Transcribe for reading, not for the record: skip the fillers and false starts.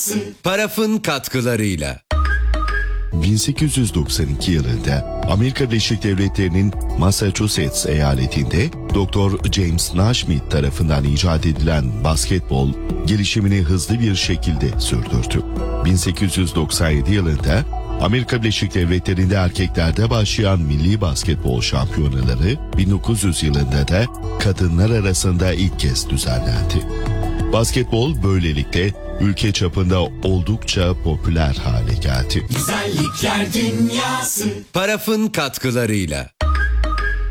Paraf'ın katkılarıyla. 1892 yılında Amerika Birleşik Devletleri'nin Massachusetts eyaletinde Dr. James Naismith tarafından icat edilen basketbol gelişimini hızlı bir şekilde sürdürdü. 1897 yılında Amerika Birleşik Devletleri'nde erkeklerde başlayan milli basketbol şampiyonaları 1900 yılında da kadınlar arasında ilk kez düzenlendi. Basketbol böylelikle ülke çapında oldukça popüler hale geldi. Paraf'ın katkılarıyla.